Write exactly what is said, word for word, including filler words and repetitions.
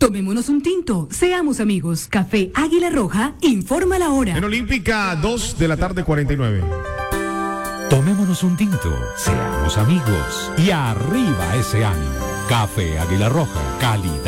Tomémonos un tinto, seamos amigos. Café Águila Roja, informa la hora. En Olímpica, dos de la tarde, cuarenta y nueve. Tomémonos un tinto, seamos amigos y arriba ese ánimo. Café Águila Roja, calidad.